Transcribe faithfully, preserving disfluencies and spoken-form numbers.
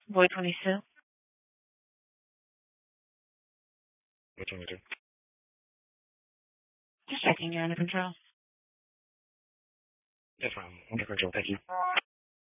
Boy twenty-two. Which one we do? Just checking you're under control. Yes, ma'am. Under control. Thank you.